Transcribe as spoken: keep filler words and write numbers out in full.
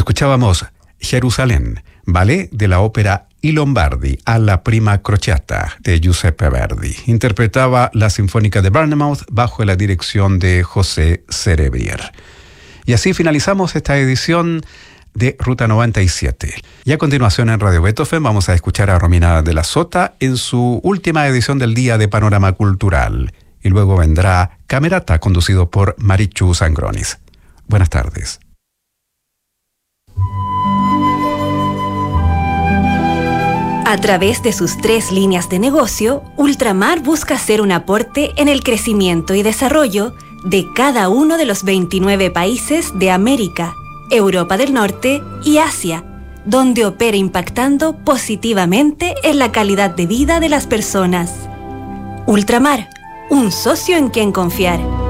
Escuchábamos Jerusalén, ballet de la ópera I Lombardi alla prima crociata de Giuseppe Verdi. Interpretaba la Sinfónica de Bournemouth bajo la dirección de José Cerebrier. Y así finalizamos esta edición de Ruta noventa y siete. Y a continuación en Radio Beethoven vamos a escuchar a Romina de la Sota en su última edición del Día de Panorama Cultural. Y luego vendrá Camerata, conducido por Marichu Sangronis. Buenas tardes. A través de sus tres líneas de negocio, Ultramar busca hacer un aporte en el crecimiento y desarrollo de cada uno de los veintinueve países de América, Europa del Norte y Asia, donde opera impactando positivamente en la calidad de vida de las personas. Ultramar, un socio en quien confiar.